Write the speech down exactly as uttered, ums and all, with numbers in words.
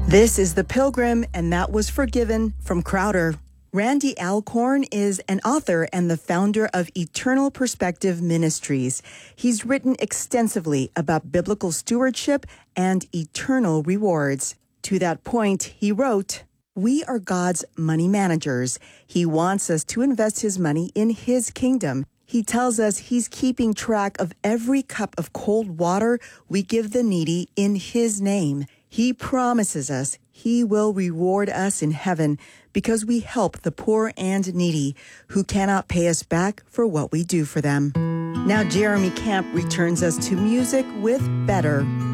This is The Pilgrim, and that was Forgiven from Crowder. Randy Alcorn is an author and the founder of Eternal Perspective Ministries. He's written extensively about biblical stewardship and eternal rewards. To that point, he wrote, "We are God's money managers. He wants us to invest his money in his kingdom. He tells us he's keeping track of every cup of cold water we give the needy in his name. He promises us he will reward us in heaven because we help the poor and needy who cannot pay us back for what we do for them." Now Jeremy Camp returns us to music with Better.